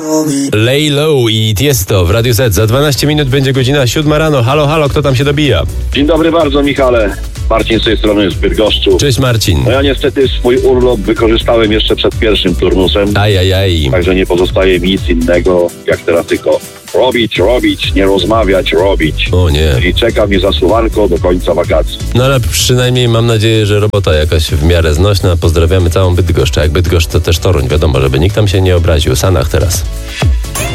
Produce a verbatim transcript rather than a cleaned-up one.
Lay Low i Tiesto w Radiu Z. Za dwanaście minut będzie godzina siódma rano. Halo, halo, kto tam się dobija? Dzień dobry bardzo, Michale. Marcin z tej strony z Bydgoszczu. Cześć, Marcin. No ja niestety swój urlop wykorzystałem jeszcze przed pierwszym turnusem. Ajajaj. Także nie pozostaje mi nic innego, jak teraz tylko robić, robić, nie rozmawiać, robić. O nie. I czeka mnie zasuwanko do końca wakacji. No ale przynajmniej mam nadzieję, że robota jakaś w miarę znośna. Pozdrawiamy całą Bydgoszcz. A jak Bydgoszcz, to też Toruń. Wiadomo, żeby nikt tam się nie obraził. Sanach teraz.